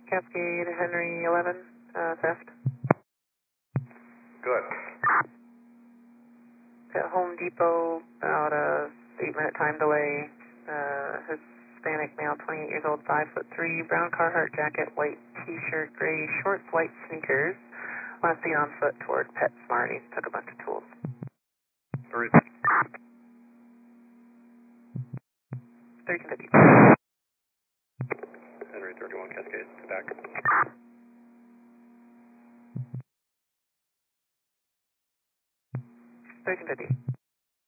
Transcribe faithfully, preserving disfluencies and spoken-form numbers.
Cascade, Henry eleven, uh, theft. Good. At Home Depot, about a eight minute time delay. Uh, Hispanic male, twenty-eight years old, five foot three, brown Carhartt jacket, white t-shirt, gray shorts, white sneakers. Last seen on foot toward PetSmart. He took a bunch of tools. Three. thirteen fifty. Henry thirty-one, Cascade, back. thirteen fifty.